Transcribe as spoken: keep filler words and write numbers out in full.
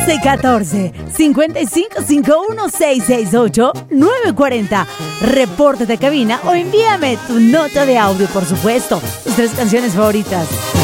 once catorce, cincuenta y cinco cincuenta y uno, seiscientos sesenta y ocho, novecientos cuarenta. Reporte de cabina o envíame tu nota de audio, por supuesto. Tus tres canciones favoritas.